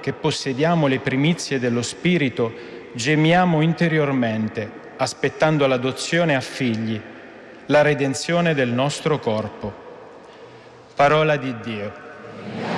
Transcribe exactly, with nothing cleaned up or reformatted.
che possediamo le primizie dello Spirito, gemiamo interiormente, aspettando l'adozione a figli, la redenzione del nostro corpo. Parola di Dio.